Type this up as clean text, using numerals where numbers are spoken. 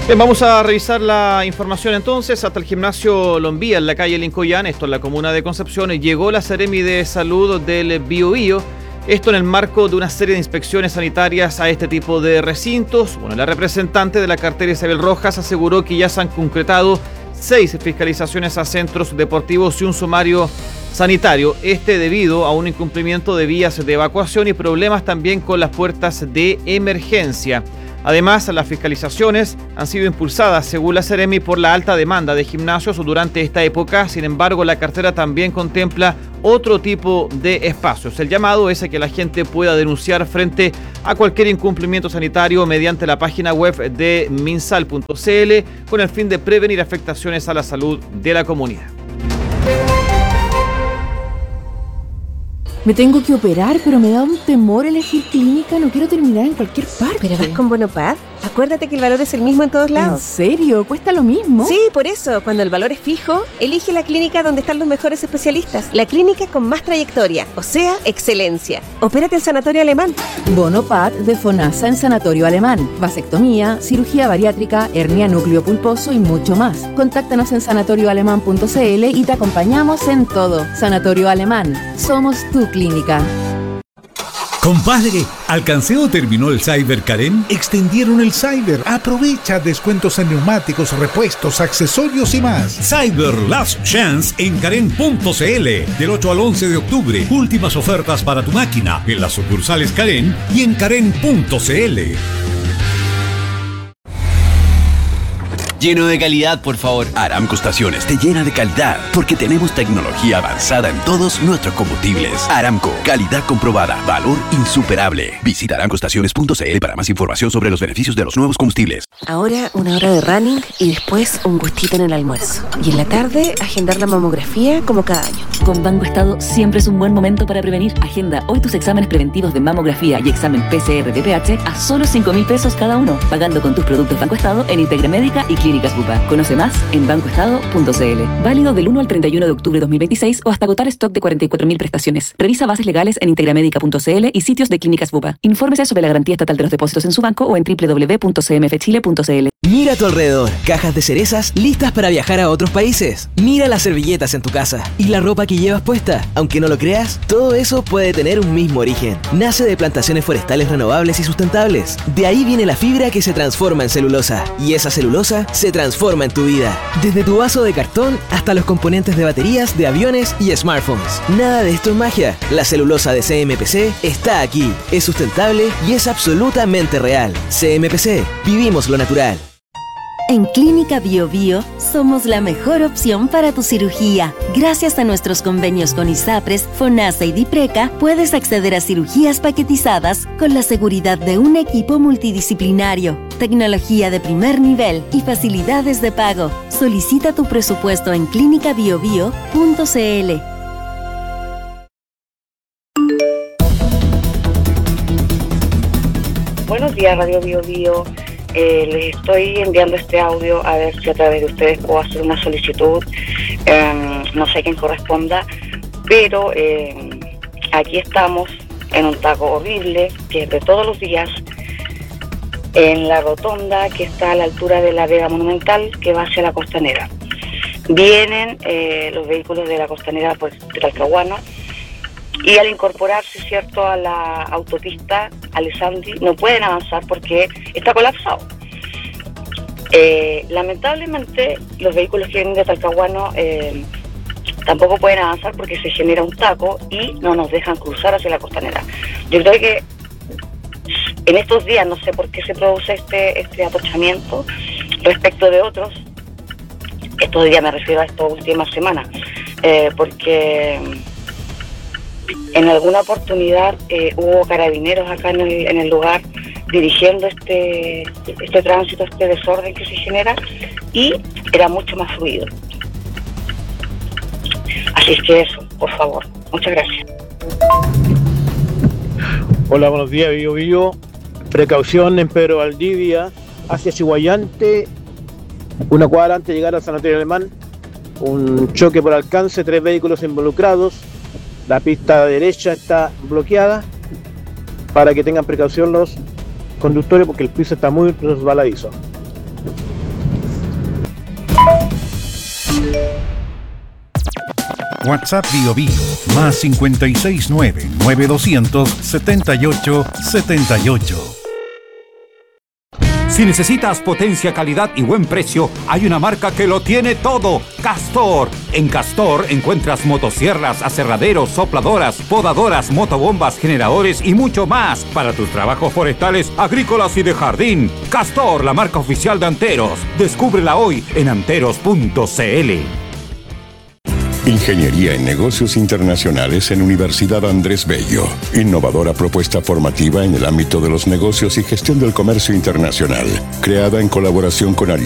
Bien, vamos a revisar la información entonces. Hasta el gimnasio Lombía en la calle Lincoyán, esto en la comuna de Concepción, llegó la Seremi de Salud del Biobío. Esto en el marco de una serie de inspecciones sanitarias a este tipo de recintos. Bueno, la representante de la cartera Isabel Rojas aseguró que ya se han concretado 6 fiscalizaciones a centros deportivos y un sumario sanitario. Debido a un incumplimiento de vías de evacuación y problemas también con las puertas de emergencia. Además, las fiscalizaciones han sido impulsadas, según la Seremi, por la alta demanda de gimnasios durante esta época. Sin embargo, la cartera también contempla otro tipo de espacios. El llamado es a que la gente pueda denunciar frente a cualquier incumplimiento sanitario mediante la página web de minsal.cl con el fin de prevenir afectaciones a la salud de la comunidad. Me tengo que operar, pero me da un temor elegir clínica. No quiero terminar en cualquier parte. ¿Pero vas con Bonopad? Acuérdate que el valor es el mismo en todos lados. ¿En serio? ¿Cuesta lo mismo? Sí, por eso. Cuando el valor es fijo, elige la clínica donde están los mejores especialistas. La clínica con más trayectoria, o sea, excelencia. Opérate en Sanatorio Alemán. Bonopad de FONASA en Sanatorio Alemán. Vasectomía, cirugía bariátrica, hernia núcleo pulposo y mucho más. Contáctanos en sanatorioalemán.cl y te acompañamos en todo. Sanatorio Alemán. Somos tu clínica. Compadre, ¿alcancé o terminó el Cyber Karen? Extendieron el Cyber. Aprovecha descuentos en neumáticos, repuestos, accesorios y más. Cyber Last Chance en Karen.cl. Del 8 al 11 de octubre. Últimas ofertas para tu máquina en las sucursales Karen y en Karen.cl. Lleno de calidad, por favor. Aramco Estaciones te llena de calidad porque tenemos tecnología avanzada en todos nuestros combustibles. Aramco, calidad comprobada, valor insuperable. Visita aramcoestaciones.cl para más información sobre los beneficios de los nuevos combustibles. Ahora 1 hora de running y después un gustito en el almuerzo. Y en la tarde, agendar la mamografía como cada año. Con Banco Estado siempre es un buen momento para prevenir. Agenda hoy tus exámenes preventivos de mamografía y examen PCR de pH a solo 5.000 pesos cada uno, pagando con tus productos Banco Estado en Integra Médica y Clínicas Bupa. Conoce más en bancoestado.cl. Válido del 1 al 31 de octubre de 2026 o hasta agotar stock de 44.000 prestaciones. Revisa bases legales en integramedica.cl y sitios de Clínicas Bupa. Infórmese sobre la garantía estatal de los depósitos en su banco o en www.cmfchile.cl. Mira a tu alrededor, cajas de cerezas listas para viajar a otros países. Mira las servilletas en tu casa y la ropa que llevas puesta. Aunque no lo creas, todo eso puede tener un mismo origen. Nace de plantaciones forestales renovables y sustentables. De ahí viene la fibra que se transforma en celulosa. Y esa celulosa se transforma en tu vida. Desde tu vaso de cartón hasta los componentes de baterías de aviones y smartphones. Nada de esto es magia. La celulosa de CMPC está aquí. Es sustentable y es absolutamente real. CMPC, vivimos lo natural. En Clínica Biobío somos la mejor opción para tu cirugía. Gracias a nuestros convenios con ISAPRES, FONASA y DIPRECA, puedes acceder a cirugías paquetizadas con la seguridad de un equipo multidisciplinario, tecnología de primer nivel y facilidades de pago. Solicita tu presupuesto en clinicabiobio.cl. Buenos días, Radio Biobío. Les estoy enviando este audio a ver si a través de ustedes puedo hacer una solicitud. No sé quién corresponda, pero aquí estamos en un taco horrible que es de todos los días en la rotonda que está a la altura de la Vega Monumental que va hacia la Costanera. Vienen los vehículos de la Costanera pues, de Talcahuano, y al incorporarse, ¿cierto?, a la autopista Alessandri, no pueden avanzar porque está colapsado. Lamentablemente, los vehículos que vienen de Talcahuano tampoco pueden avanzar porque se genera un taco y no nos dejan cruzar hacia la Costanera. Yo creo que en estos días, no sé por qué se produce este atochamiento respecto de otros. Estos días me refiero a esta última semana, porque en alguna oportunidad hubo carabineros acá en el lugar dirigiendo este tránsito, este desorden que se genera, y era mucho más fluido. Así es que eso, por favor. Muchas gracias. Hola, buenos días, Biobío. Precaución en Pedro Valdivia, hacia Chihuayante, una cuadra antes de llegar al Sanatorio Alemán. Un choque por alcance, 3 vehículos involucrados. La pista derecha está bloqueada para que tengan precaución los conductores porque el piso está muy resbaladizo. WhatsApp BioBio más 569-9200-7878. Si necesitas potencia, calidad y buen precio, hay una marca que lo tiene todo: Castor. En Castor encuentras motosierras, aserraderos, sopladoras, podadoras, motobombas, generadores y mucho más para tus trabajos forestales, agrícolas y de jardín. Castor, la marca oficial de Anteros. Descúbrela hoy en anteros.cl. Ingeniería en Negocios Internacionales en Universidad Andrés Bello. Innovadora propuesta formativa en el ámbito de los negocios y gestión del comercio internacional. Creada en colaboración con